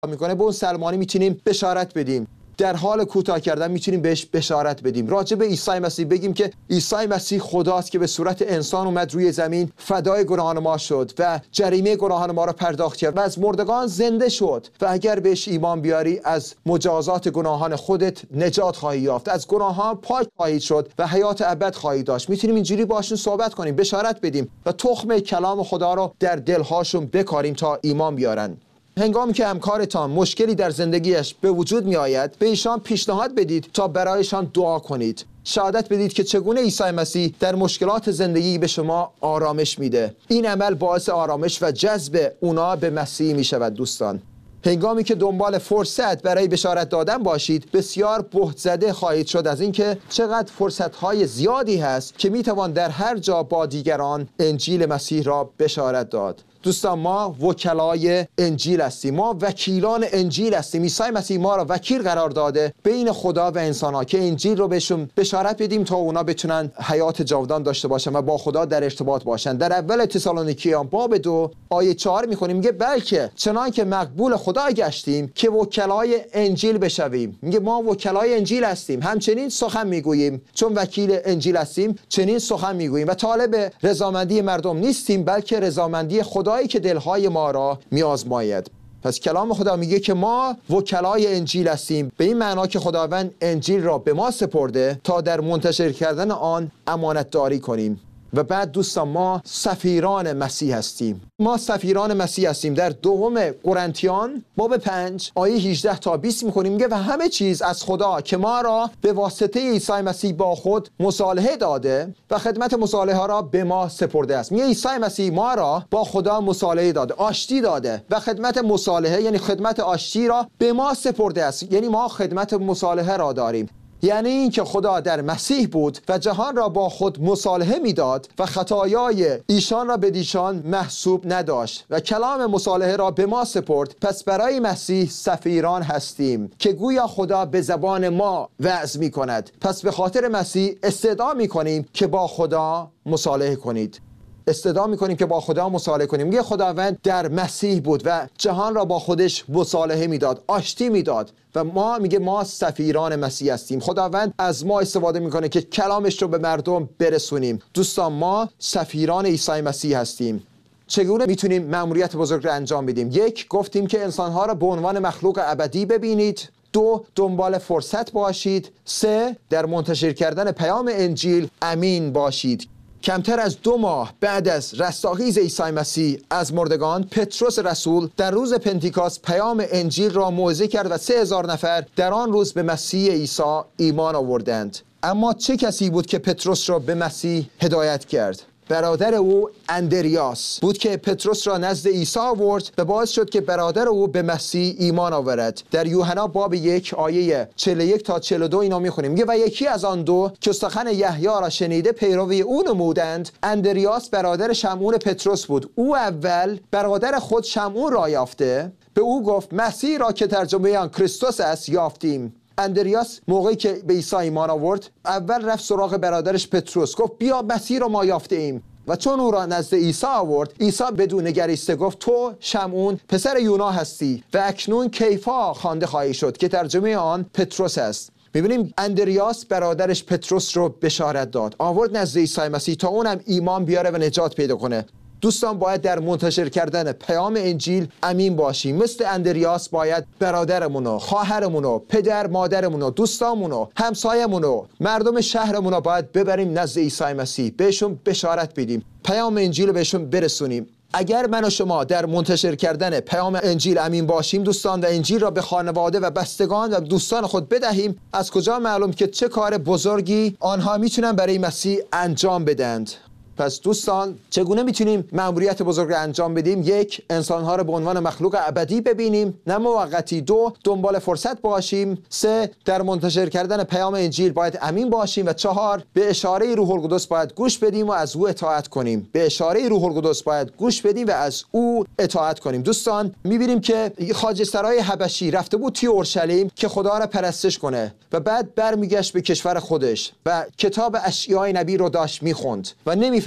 میکنه به اون سلمانی میتونیم بشارت بدیم. در حال کوتاه کردن میتونیم بهش بشارت بدیم. راجع به عیسی مسیح بگیم که عیسی مسیح خداست که به صورت انسان اومد روی زمین، فدای گناهان ما شد و جریمه گناهان ما را پرداخت کرد و از مردگان زنده شد و اگر بهش ایمان بیاری از مجازات گناهان خودت نجات خواهی یافت، از گناهان پاک خواهی شد و حیات ابد خواهی داشت. میتونیم اینجوری باشون صحبت کنیم، بشارت بدیم و تخم کلام خدا رو در دلهاشون بکاریم تا ایمان بیارن. هنگامی که همکارتان مشکلی در زندگیش به وجود می آید، به ایشان پیشنهاد بدید تا برایشان دعا کنید. شهادت بدید که چگونه عیسی مسیح در مشکلات زندگی به شما آرامش میده. این عمل باعث آرامش و جذب اونا به مسیح می شود. دوستان، هنگامی که دنبال فرصت برای بشارت دادن باشید، بسیار بهت زده خواهید شد از اینکه چقدر فرصت‌های زیادی هست که میتوان در هر جا با دیگران انجیل مسیح را بشارت داد. دوستان، ما وکلای انجیل هستیم، ما وکیلان انجیل هستیم. عیسی مسیح ما را وکیل قرار داده بین خدا و انسان‌ها که انجیل رو بهشون بشارت بدیم تا اونا بتونن حیات جاودان داشته باشن و با خدا در ارتباط باشن. در اول تسالونیکیان باب 2 آیه 4 میخونیم، میگه بلکه چنان که مقبول خدا گشتیم که وکلای انجیل بشویم. میگه ما وکلای انجیل هستیم، همچنین سخن میگوییم. چون وکیل انجیل هستیم چنین سخن میگوییم و طالب رضامندی مردم نیستیم، بلکه رضامندی خدایی که دلهای ما را میآزماید. پس کلام خدا میگه که ما وکلای انجیل هستیم، به این معنا که خداوند انجیل را به ما سپرده تا در منتشر کردن آن امانت داری کنیم. و بعد دوستان، ما سفیران مسیح هستیم. ما سفیران مسیح هستیم. در دوم قرنتیان باب 5 آیه 18 تا 20 میخونیم، میگه و همه چیز از خدا که ما را به واسطه عیسی مسیح با خود مصالحه داده و خدمت مصالحه را به ما سپرده است. میگه عیسی مسیح ما را با خدا مصالحه داده، آشتی داده و خدمت مصالحه یعنی خدمت آشتی را به ما سپرده است. یعنی ما خدمت مصالحه را داریم. یعنی این که خدا در مسیح بود و جهان را با خود مصالحه میداد و خطایای ایشان را به دیشان محسوب نداشت و کلام مصالحه را به ما سپرد. پس برای مسیح سفیران هستیم که گویا خدا به زبان ما وعظ می کند. پس به خاطر مسیح استدعا می کنیم که با خدا مصالحه کنید. استدعا میکنیم که با خدا مصالحه کنیم. میگه خداوند در مسیح بود و جهان را با خودش مصالحه میداد، آشتی میداد و ما سفیران مسیح هستیم. خداوند از ما استفاده میکنه که کلامش رو به مردم برسونیم. دوستان، ما سفیران عیسی مسیح هستیم. چگونه میتونیم مأموریت بزرگ رو انجام بدیم؟ 1، گفتیم که انسانها را به عنوان مخلوق ابدی ببینید. 2، دنبال فرصت باشید. 3، در منتشر کردن پیام انجیل امین باشید. کمتر از 2 ماه بعد از رستاخیز عیسی مسیح از مردگان، پتروس رسول در روز پنتیکاست پیام انجیل را موعظه کرد و 3000 نفر در آن روز به مسیح عیسی ایمان آوردند. اما چه کسی بود که پتروس را به مسیح هدایت کرد؟ برادر او اندریاس بود که پتروس را نزد عیسی آورد و باعث شد که برادر او به مسیح ایمان آورد. در یوحنا باب 1 آیه 41 تا 42 اینا میخونیم، میگه و یکی از آن 2 که سخن یحیی را شنیده پیروی او نمودند، اندریاس برادر شمعون پتروس بود. او اول برادر خود شمعون را یافته به او گفت مسیح را که ترجمه آن کریستوس است یافتیم. اندریاس موقعی که به عیسی ایمان آورد اول رفت سراغ برادرش پتروس، گفت بیا مسیح را ما یافته ایم. و چون او را نزد عیسی آورد، عیسی بدون نگریسته گفت تو شمعون پسر یونا هستی و اکنون کیفا خوانده خواهی شد که ترجمه آن پتروس است. می‌بینیم اندریاس برادرش پتروس رو بشارت داد، آورد نزد عیسی مسیح تا اونم ایمان بیاره و نجات پیدا کنه. دوستان، باید در منتشر کردن پیام انجیل امین باشیم. مثل اندریاس باید برادرمونو، خواهرمونو، پدر مادرمونو، دوستامونو، همسایه‌مونو، مردم شهرمونو باید ببریم نزد عیسی مسیح، بهشون بشارت بدیم، پیام انجیل رو بهشون برسونیم. اگر من و شما در منتشر کردن پیام انجیل امین باشیم دوستان و انجیل را به خانواده و بستگان و دوستان خود بدهیم، از کجا معلوم که چه کار بزرگی آنها میتونن برای مسیح انجام بدند؟ پس دوستان، چگونه میتونیم مأموریت بزرگ رو انجام بدیم؟ 1، انسانها رو به عنوان مخلوق ابدی ببینیم نه موقتی. 2، دنبال فرصت باشیم. 3، در منتشر کردن پیام انجیل باید امین باشیم. و 4، به اشاره روح القدس باید گوش بدیم و از او اطاعت کنیم. به اشاره روح القدس باید گوش بدیم و از او اطاعت کنیم. دوستان، میبینیم که خواجه سرای حبشی رفته بود توی اورشلیم که خدا را پرستش کنه و بعد برمیگشت به کشور خودش و کتاب اشعیای نبی رو داشت میخوند و نمیفهمید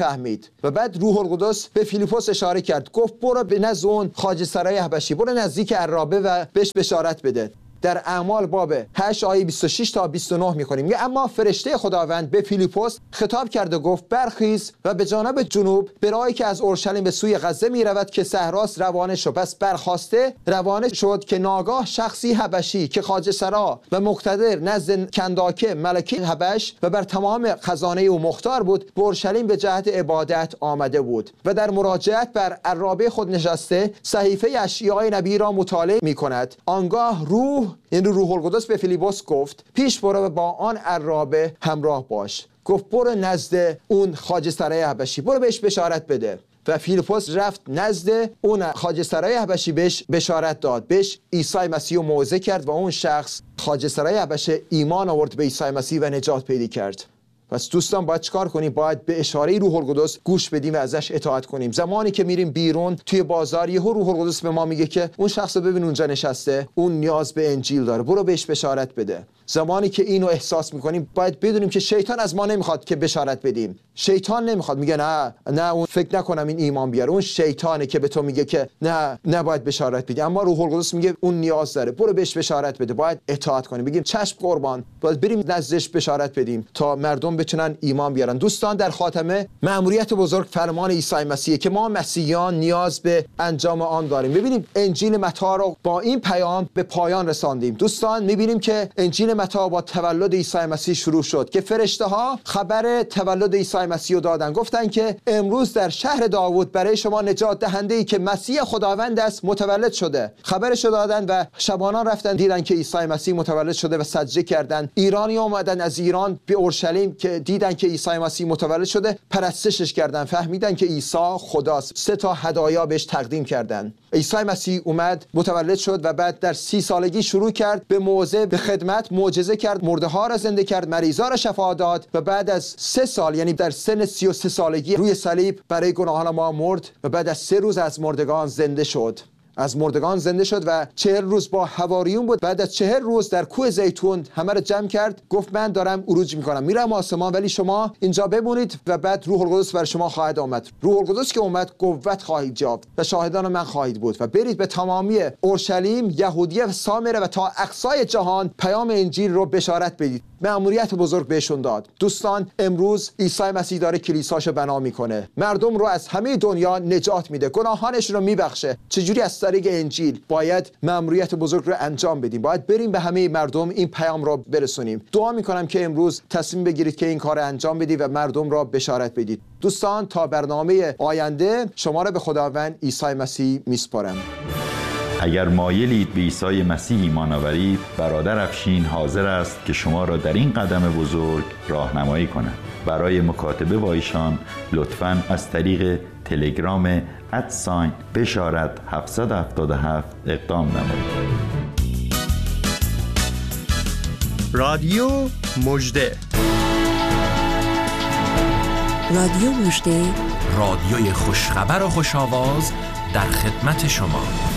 میفهمید. و بعد روح القدس به فیلیپوس اشاره کرد، گفت برو به نزد اون خواجه سرای حبشی، برو نزدیک عرابه و بهش بشارت بده. در اعمال باب 8 آیه 26 تا 29 می‌خونیم. اما فرشته خداوند به فیلیپوس خطاب کرد و گفت برخیز و به جانب جنوب به راهی که از اورشلیم به سوی غزه می‌رود که صحراست روانه شو. پس برخاسته روانه شد که ناگاه شخصی حبشی که خواجه سرا و مقتدر نزد کنداکه ملکه حبش و بر تمام خزانه او مختار بود، به اورشلیم به جهت عبادت آمده بود و در مراجعت بر عرابه خود نشسته صحیفه اشعیای نبی را مطالعه می‌کند. آنگاه روح القدس به فیلیپوس گفت پیش برو و با آن عرابه همراه باش. گفت برو نزد اون خواجه سرای حبشی، برو بهش بشارت بده. و فیلیپوس رفت نزد اون خواجه سرای حبشی، بهش بشارت داد، بهش عیسی مسیح رو موعظه کرد و اون شخص خواجه سرای حبشه ایمان آورد به عیسی مسیح و نجات پیدا کرد. پس دوستان باید چیکار کنیم؟ باید به اشاره روح القدس گوش بدیم و ازش اطاعت کنیم. زمانی که میریم بیرون توی بازار، یهو روح القدس به ما میگه که اون شخص رو ببین اونجا نشسته، اون نیاز به انجیل داره، برو بهش بشارت بده. زمانی که اینو احساس میکنیم باید بدونیم که شیطان از ما نمیخواد که بشارت بدیم. شیطان نمیخواد، میگه نه اون فکر نکنم این ایمان بیاره. اون شیطانه که به تو میگه که نه باید بشارت بدی. اما روح القدس میگه اون نیاز داره، برو بهش بشارت بده. باید اطاعت کنیم، بگیم چشم قربان، باید بریم نزدش بشارت بدیم تا مردم بتونن ایمان بیارن. دوستان در خاتمه مأموریت بزرگ فرمان عیسی مسیح که ما مسیحیان نیاز به انجام آن داریم. ببینیم انجیل متی رو با این پیام به پایان رساندیم. دوستان میبینیم که انجیل متی با تولد عیسی مسیح شروع شد که فرشته ها خبر تولد عیسی مسیح رو دادن، گفتن که امروز در شهر داوود برای شما نجات دهنده ای که مسیح خداوند است متولد شده. خبرش رو دادن و شبانان رفتن دیدن که عیسی مسیح متولد شده و سجده کردن. ایرانی اومدن از ایران به اورشلیم که دیدن که عیسی مسیح متولد شده، پرستشش کردن، فهمیدن که عیسی خداست. 3 تا هدایا بهش تقدیم کردن. عیسی مسیح اومد متولد شد و بعد در 30 سالگی شروع کرد به موعظه، به خدمت، معجزه کرد، مرده ها را زنده کرد، مریضا را شفا داد و بعد از 3 سال، یعنی در سن 33 سالگی روی صلیب برای گناهان ما مرد و بعد از 3 روز از مردگان زنده شد. و 40 روز با حواریون بود. بعد از 40 روز در کوه زیتون همه رو جمع کرد، گفت من دارم عروج میکنم، میرم آسمان، ولی شما اینجا بمونید و بعد روح القدس بر شما خواهد آمد. روح القدس که اومد قوت خواهید یافت و شاهدان من خواهید بود و برید به تمامی اورشلیم، یهودیه و سامره و تا اقصای جهان پیام انجیل رو بشارت بدید. مأموریت بزرگ بهشون داد. دوستان امروز عیسی مسیح داره کلیساشو بنا میکنه، مردم رو از همه دنیا نجات میده، گناهانش رو میبخشه. چجوری؟ از طریق انجیل. باید مأموریت بزرگ رو انجام بدیم، باید بریم به همه مردم این پیام رو برسونیم. دعا میکنم که امروز تصمیم بگیرید که این کار رو انجام بدید و مردم را بشارت بدید. دوستان تا برنامه آینده شما را به خداوند عیسی مسیح میسپارم. اگر مایلید به عیسی مسیح ایمان آورید، برادر افشین حاضر است که شما را در این قدم بزرگ راهنمایی کند. برای مکاتبه با ایشان لطفاً از طریق تلگرام @بشارت 777 اقدام نمایید. رادیو مژده، رادیو مژده، رادیوی خوشخبر و خوش‌آواز در خدمت شما.